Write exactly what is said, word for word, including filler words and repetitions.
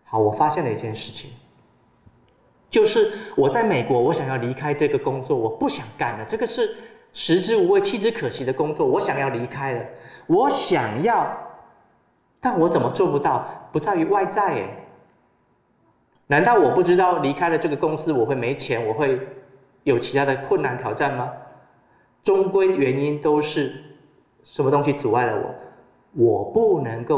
好，我发现了一件事情，就是我在美国，我想要离开这个工作，我不想干了，这个是食之无味，弃之可惜的工作，我想要离开了，我想要，但我怎么做不到？不在于外在耶。难道我不知道离开了这个公司我会没钱，我会有其他的困难挑战吗？终归原因都是什么东西阻碍了我？我不能够